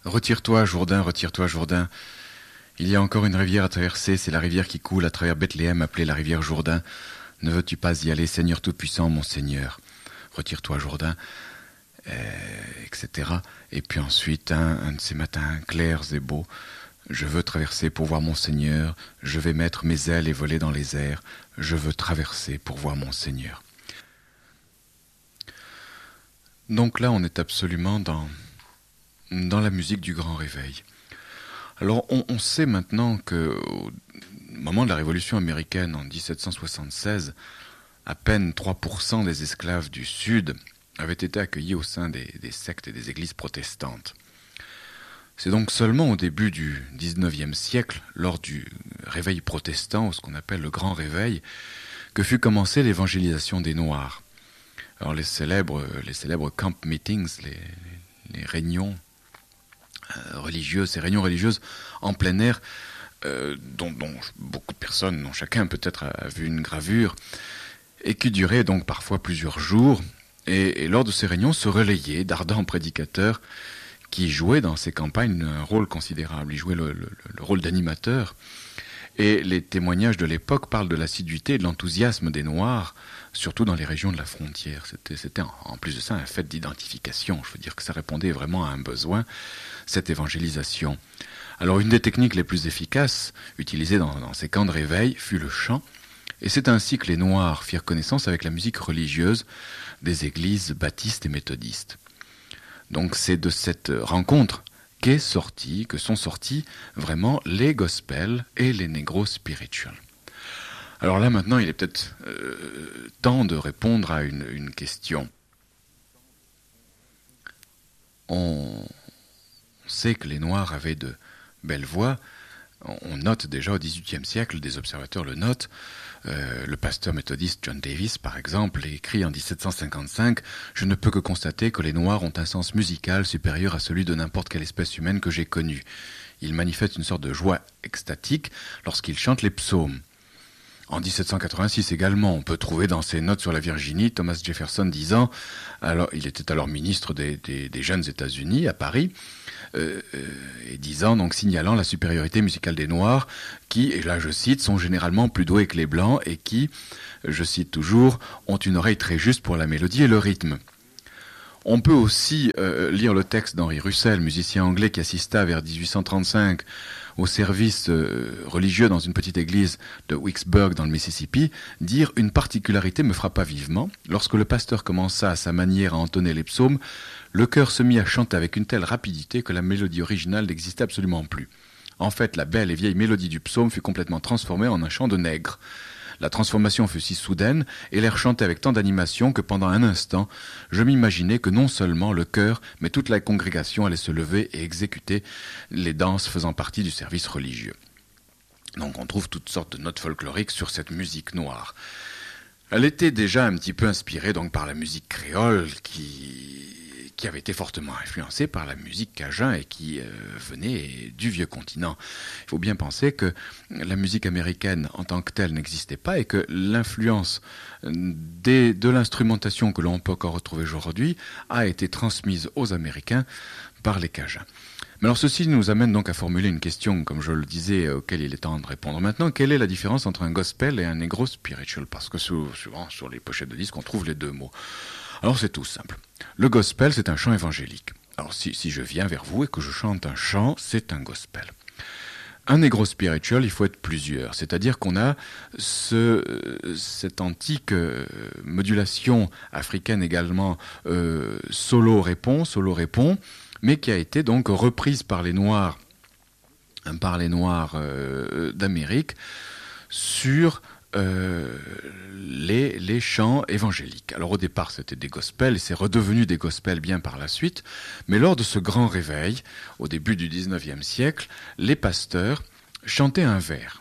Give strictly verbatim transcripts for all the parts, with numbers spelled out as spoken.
Retire-toi, Jourdain, retire-toi, Jourdain. Il y a encore une rivière à traverser, c'est la rivière qui coule à travers Bethléem, appelée la rivière Jourdain. Ne veux-tu pas y aller, Seigneur Tout-Puissant, mon Seigneur? Retire-toi, Jourdain, euh, et cetera. Et puis ensuite, un, un de ces matins clairs et beaux, je veux traverser pour voir mon Seigneur, je vais mettre mes ailes et voler dans les airs, je veux traverser pour voir mon Seigneur. Donc là, on est absolument dans, dans la musique du grand réveil. Alors, on, on sait maintenant qu'au moment de la Révolution américaine en dix-sept cent soixante-seize, à peine trois pour cent des esclaves du Sud avaient été accueillis au sein des, des sectes et des églises protestantes. C'est donc seulement au début du dix-neuvième siècle, lors du réveil protestant, ou ce qu'on appelle le Grand Réveil, que fut commencée l'évangélisation des Noirs. Alors les célèbres, les célèbres camp meetings, les, les réunions euh, religieuses, ces réunions religieuses en plein air, euh, dont, dont beaucoup de personnes, dont chacun peut-être a, a vu une gravure, et qui duraient donc parfois plusieurs jours, et, et lors de ces réunions se relayaient d'ardents prédicateurs qui jouaient dans ces campagnes un rôle considérable. Ils jouaient le, le, le rôle d'animateur. Et les témoignages de l'époque parlent de l'assiduité et de l'enthousiasme des Noirs, surtout dans les régions de la frontière. C'était, c'était en plus de ça un fait d'identification. Je veux dire que ça répondait vraiment à un besoin, cette évangélisation. Alors une des techniques les plus efficaces utilisées dans, dans ces camps de réveil fut le chant. Et c'est ainsi que les Noirs firent connaissance avec la musique religieuse des églises baptistes et méthodistes. Donc c'est de cette rencontre qu'est sorti, que sont sortis vraiment les gospels et les negro spirituals. Alors là maintenant il est peut-être euh, temps de répondre à une, une question. On sait que les Noirs avaient de belles voix. On note déjà au dix-huitième siècle, des observateurs le notent. Euh, le pasteur méthodiste John Davis, par exemple, écrit en dix-sept cent cinquante-cinq « Je ne peux que constater que les Noirs ont un sens musical supérieur à celui de n'importe quelle espèce humaine que j'ai connue. Ils manifestent une sorte de joie extatique lorsqu'ils chantent les psaumes. » En dix-sept cent quatre-vingt-six également, on peut trouver dans ses notes sur la Virginie Thomas Jefferson disant, alors il était alors ministre des, des, des jeunes États-Unis à Paris, euh, euh, et disant donc signalant la supériorité musicale des Noirs, qui, et là je cite, sont généralement plus doués que les Blancs et qui, je cite toujours, ont une oreille très juste pour la mélodie et le rythme. On peut aussi euh, lire le texte d'Henry Russell, musicien anglais qui assista vers dix-huit cent trente-cinq au service euh, religieux dans une petite église de Vicksburg dans le Mississippi, dire « Une particularité me frappa vivement. Lorsque le pasteur commença à sa manière à entonner les psaumes, le chœur se mit à chanter avec une telle rapidité que la mélodie originale n'existait absolument plus. En fait, la belle et vieille mélodie du psaume fut complètement transformée en un chant de nègre. La transformation fut si soudaine et l'air chantait avec tant d'animation que pendant un instant, je m'imaginais que non seulement le chœur, mais toute la congrégation allait se lever et exécuter les danses faisant partie du service religieux. » Donc on trouve toutes sortes de notes folkloriques sur cette musique noire. Elle était déjà un petit peu inspirée donc par la musique créole qui... qui avait été fortement influencé par la musique cajun et qui euh, venait du vieux continent. Il faut bien penser que la musique américaine en tant que telle n'existait pas et que l'influence des, de l'instrumentation que l'on peut encore retrouver aujourd'hui a été transmise aux Américains par les cajuns. Mais alors ceci nous amène donc à formuler une question, comme je le disais, auquel il est temps de répondre maintenant. Quelle est la différence entre un gospel et un negro spiritual? Parce que souvent sur les pochettes de disques on trouve les deux mots. Alors c'est tout simple. Le gospel, c'est un chant évangélique. Alors si, si je viens vers vous et que je chante un chant, c'est un gospel. Un negro spiritual, il faut être plusieurs. C'est-à-dire qu'on a ce, cette antique euh, modulation africaine également, euh, solo-répond, solo-répond, mais qui a été donc reprise par les Noirs, par les Noirs euh, d'Amérique sur... Euh, les, les chants évangéliques. Alors au départ c'était des gospels et c'est redevenu des gospels bien par la suite, mais lors de ce grand réveil, au début du dix-neuvième siècle, les pasteurs chantaient un vers,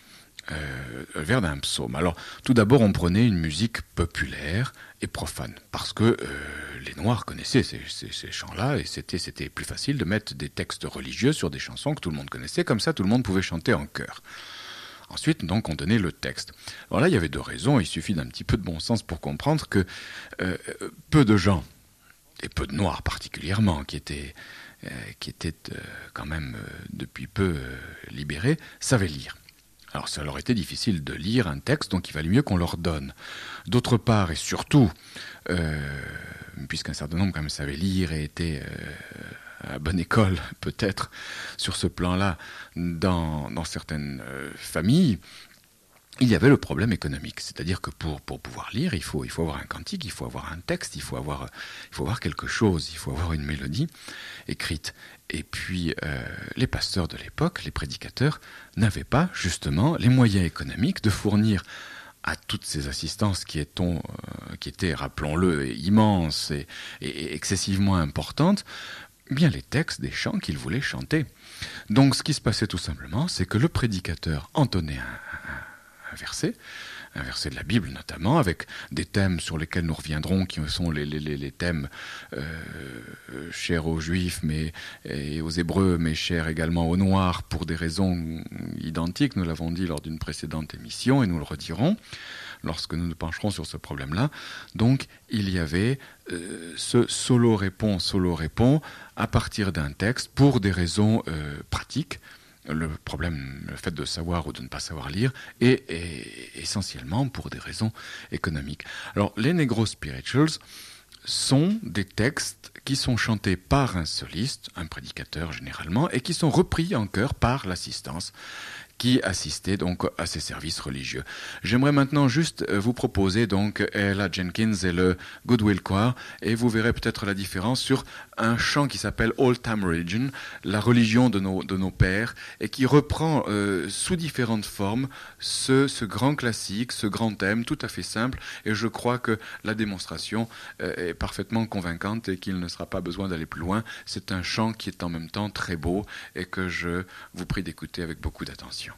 euh, un vers d'un psaume. Alors tout d'abord on prenait une musique populaire et profane, parce que euh, les Noirs connaissaient ces, ces, ces chants-là et c'était, c'était plus facile de mettre des textes religieux sur des chansons que tout le monde connaissait, comme ça tout le monde pouvait chanter en chœur. Ensuite, donc, on donnait le texte. Alors là, il y avait deux raisons. Il suffit d'un petit peu de bon sens pour comprendre que euh, peu de gens, et peu de Noirs particulièrement, qui étaient, euh, qui étaient euh, quand même euh, depuis peu euh, libérés, savaient lire. Alors ça leur était difficile de lire un texte, donc il valait mieux qu'on leur donne. D'autre part, et surtout, euh, puisqu'un certain nombre quand même savaient lire et étaient euh, à bonne école, peut-être, sur ce plan-là, dans, dans certaines euh, familles, il y avait le problème économique. C'est-à-dire que pour, pour pouvoir lire, il faut, il faut avoir un cantique, il faut avoir un texte, il faut avoir, il faut avoir quelque chose, il faut avoir une mélodie écrite. Et puis, euh, les pasteurs de l'époque, les prédicateurs, n'avaient pas, justement, les moyens économiques de fournir à toutes ces assistances qui, étaient, euh, qui étaient rappelons-le, immenses et, et excessivement importantes, bien les textes des chants qu'ils voulaient chanter. Donc, ce qui se passait tout simplement, c'est que le prédicateur entonnait un, un, un verset, un verset de la Bible notamment, avec des thèmes sur lesquels nous reviendrons, qui sont les, les, les thèmes euh, chers aux Juifs mais, et aux Hébreux, mais chers également aux Noirs, pour des raisons identiques. Nous l'avons dit lors d'une précédente émission, et nous le redirons lorsque nous nous pencherons sur ce problème-là. Donc, il y avait euh, ce solo-répond, solo-répond, à partir d'un texte, pour des raisons euh, pratiques. Le problème, le fait de savoir ou de ne pas savoir lire, est, est essentiellement pour des raisons économiques. Alors, les Negro Spirituals sont des textes qui sont chantés par un soliste, un prédicateur généralement, et qui sont repris en chœur par l'assistance qui assistait donc à ces services religieux. J'aimerais maintenant juste vous proposer donc Ella Jenkins et le Goodwill Choir, et vous verrez peut-être la différence sur un chant qui s'appelle Old Time Religion, la religion de nos, de nos pères, et qui reprend euh, sous différentes formes ce, ce grand classique, ce grand thème tout à fait simple, et je crois que la démonstration euh, est parfaitement convaincante et qu'il ne sera pas besoin d'aller plus loin. C'est un chant qui est en même temps très beau et que je vous prie d'écouter avec beaucoup d'attention.